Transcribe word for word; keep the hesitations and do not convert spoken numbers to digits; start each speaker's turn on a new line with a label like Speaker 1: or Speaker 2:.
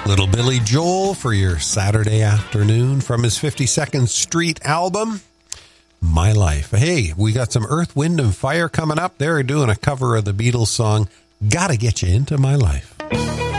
Speaker 1: Little Billy Joel for your Saturday afternoon from his fifty-second Street album, My Life. Hey, we got some Earth, Wind and Fire coming up. They're doing a cover of the Beatles song, Gotta Get You Into My Life.